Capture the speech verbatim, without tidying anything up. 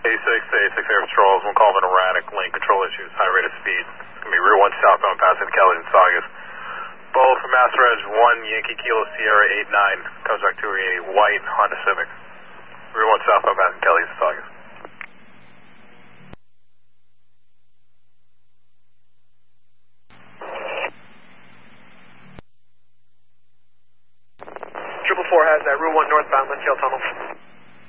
A six, A six Air Patrols, one call of an erratic lane control issues, high rate of speed. It's going to be Route one southbound passing Kelly and Saugus. Both from Master Edge one, Yankee Kilo Sierra eight nine, comes back to a white Honda Civic. Route one southbound passing Kelly and Saugus. Triple four has that Route one northbound Linfield Tunnel.